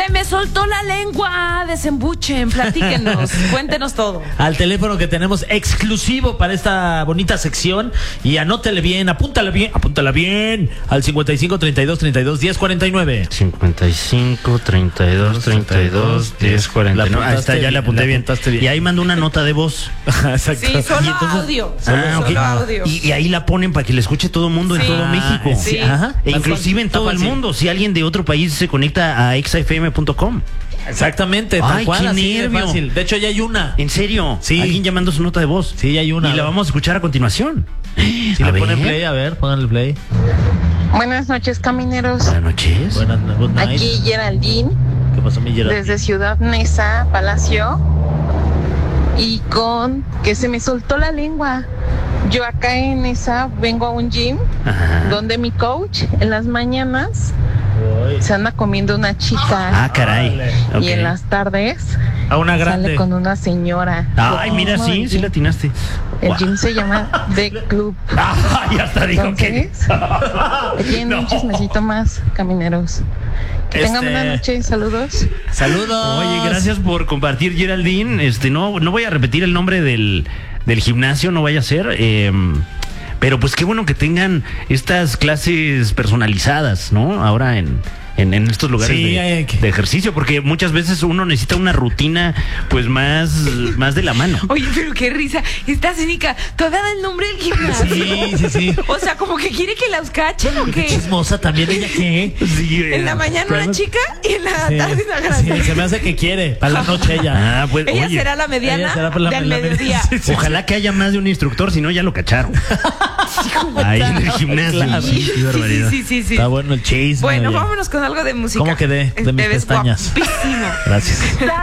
Se me soltó la lengua. Desembuchen, platíquenos, cuéntenos todo. Al teléfono que tenemos exclusivo para esta bonita sección. Y anótele bien, apúntala bien. Al 55 32 32 10 49. 55 32 32 10 49. Ahí está, ya le apunté bien. Y ahí mandó una nota de voz. Exacto. Sí, solo Y entonces- audio. Ah, ok. Solo audio. Y ahí la ponen para que la escuche todo el mundo en Sí. todo México. Sí. Ajá. E inclusive en todo el mundo. Si alguien de otro país se conecta a exafm.com. Exactamente, tal Ay, cual, qué así de nervio. fácil. De hecho, ya hay una. ¿En serio? Sí. Alguien ya mandó su nota de voz. Sí, ya hay una. Y la vamos a escuchar a continuación. Si A le ver. ponen play, a ver, pónganle play. Buenas noches, camineros. Buenas noches. Buenas, good night. Aquí Geraldine, ¿Qué pasó, mi Geraldine? desde Ciudad Neza, Palacio. Y con que se me soltó la lengua. Yo acá en Neza vengo a un gym Ajá. donde mi coach en las mañanas Uy. se anda comiendo una chica. Ah, caray. Órale. Ok. Y en las tardes A una grande. sale con una señora. Ay, mira, No, sí, el sí gym- la atinaste. El Guau. gym se llama The Club. Ah, ya hasta dijo que. Entonces, aquí en un chismecito más, camineros. Que tengan buena noche, saludos. Saludos. Oye, gracias por compartir, Geraldine. No voy a repetir el nombre del gimnasio, no vaya a ser. Pero pues qué bueno que tengan estas clases personalizadas, ¿no? Ahora en estos lugares Sí, hay que- de ejercicio, porque muchas veces uno necesita una rutina pues más de la mano. Oye, pero qué risa. Esta cínica todavía da el nombre del gimnasio. Sí. O sea, como que quiere que las cachen o Qué qué. chismosa también, ella qué. Sí, En la mañana una chica y en la tarde una grande. Sí, se me hace que quiere. Para la noche ella. Ah, pues, Ella oye, será la mediana ella será por la- del la mediodía. Sí, sí. ojalá que haya más de un instructor, si no ya lo cacharon. Ahí en el gimnasio. Claro. Sí, qué barbaridad. Sí. Está bueno el chisme. Bueno, oye. vámonos con algo de música. ¿Cómo quedé? De mis Te ves pestañas. guapísimo. Gracias.